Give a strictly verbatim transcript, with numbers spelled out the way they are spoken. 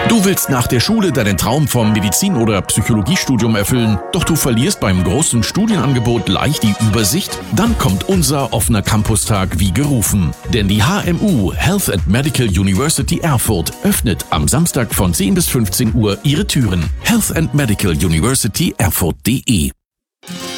Du willst nach der Schule deinen Traum vom Medizin- oder Psychologiestudium erfüllen, doch du verlierst beim großen Studienangebot leicht die Übersicht? Dann kommt unser offener Campustag wie gerufen. Denn die H M U Health and Medical University Erfurt öffnet am Samstag von zehn bis fünfzehn Uhr ihre Türen. Health and Medical University Erfurt punkt de